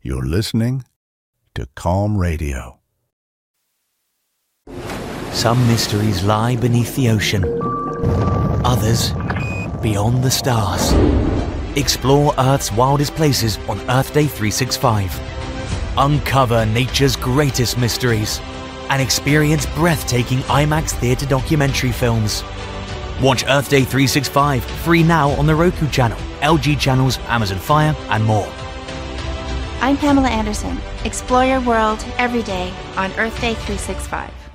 You're listening to Calm Radio. Some mysteries lie beneath the ocean. Others beyond the stars. Explore Earth's wildest places on Earth Day 365. Uncover nature's greatest mysteries and experience breathtaking IMAX theatre documentary films. Watch Earth Day 365 free now on the Roku channel, LG channels, Amazon Fire, and more. I'm Pamela Anderson. Explore your world every day on Earth Day 365.